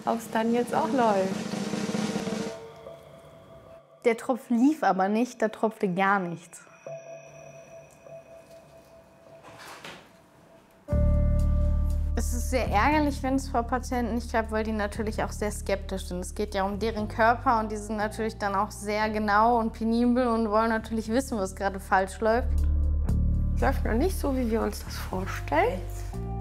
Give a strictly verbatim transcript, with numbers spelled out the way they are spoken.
ob es dann jetzt auch läuft. Der Tropf lief aber nicht, da tropfte gar nichts. Es ist sehr ärgerlich, wenn es vor Patienten nicht klappt, weil die natürlich auch sehr skeptisch sind. Es geht ja um deren Körper und die sind natürlich dann auch sehr genau und penibel und wollen natürlich wissen, was gerade falsch läuft. Läuft noch nicht so, wie wir uns das vorstellen.